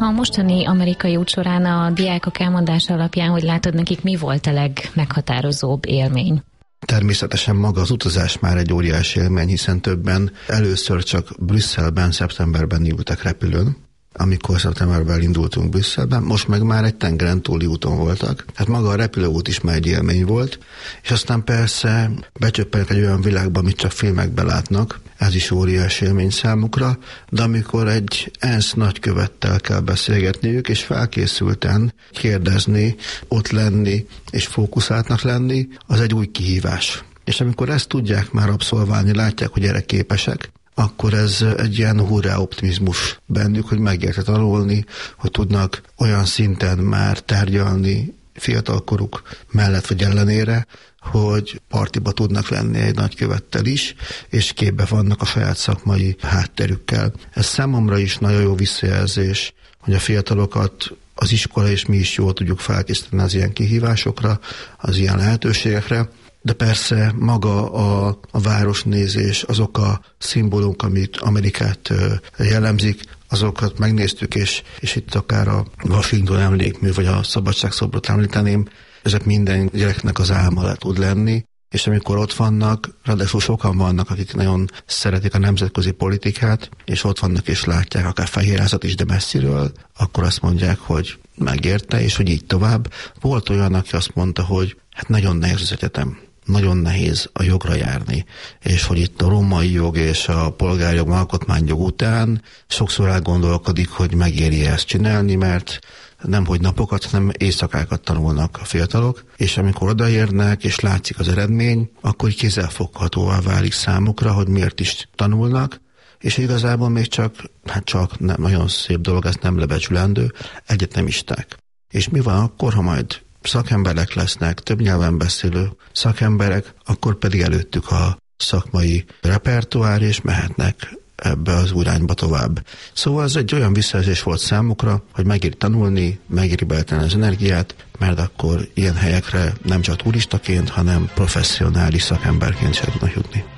A mostani amerikai út során a diákok elmondása alapján, hogy látod, nekik mi volt a legmeghatározóbb élmény? Természetesen maga az utazás már egy óriási élmény, hiszen többen először csak Brüsszelben, szeptemberben ültek repülőn, amikor szeptemberben indultunk Brüsszelben, most meg már egy tengeren túli úton voltak. Hát maga a repülőút is már egy élmény volt, és aztán persze becsöppenek egy olyan világba, amit csak filmekben látnak, ez is óriási élmény számukra, de amikor egy ENSZ nagykövettel kell beszélgetniük, és felkészülten kérdezni, ott lenni, és fókuszáltnak lenni, az egy új kihívás. És amikor ezt tudják már abszolválni, látják, hogy erre képesek, akkor ez egy ilyen hurrá optimizmus bennük, hogy megérte tanulni, hogy tudnak olyan szinten már tárgyalni fiatalkoruk mellett vagy ellenére, hogy partiba tudnak lenni egy nagykövettel is, és képbe vannak a saját szakmai hátterükkel. Ez számomra is nagyon jó visszajelzés, hogy a fiatalokat az iskola és mi is jól tudjuk felkészíteni az ilyen kihívásokra, az ilyen lehetőségekre, de persze maga a városnézés, azok a szimbólumok, amit Amerikát jellemzik, azokat megnéztük, és itt akár a Washington emlékmű, vagy a Szabadságszobrot említeném, ezek minden gyereknek az álma le tud lenni, és amikor ott vannak, ráadásul sokan vannak, akik nagyon szeretik a nemzetközi politikát, és ott vannak és látják akár Fehérházat is, de messziről, akkor azt mondják, hogy megérte, és hogy így tovább. Volt olyan, aki azt mondta, hogy hát nagyon nehéz az egyetem. Nagyon nehéz a jogra járni, és hogy itt a római jog és a polgárjog, alkotmányjog után sokszor elgondolkodik, hogy megéri ezt csinálni, mert nem hogy napokat, hanem éjszakákat tanulnak a fiatalok, és amikor odaérnek, és látszik az eredmény, akkor kézzelfoghatóvá válik számukra, hogy miért is tanulnak, és igazából még csak nem, nagyon szép dolog, ezt nem lebecsülendő, egyetemisták. És mi van akkor, ha majd szakemberek lesznek, több nyelven beszélő szakemberek, akkor pedig előttük a szakmai repertoár, és mehetnek ebbe az irányba tovább. Szóval ez egy olyan visszajelzés volt számukra, hogy megéri tanulni, megéri beletenni az energiát, mert akkor ilyen helyekre nem csak turistaként, hanem professzionális szakemberként sem tudnak jutni.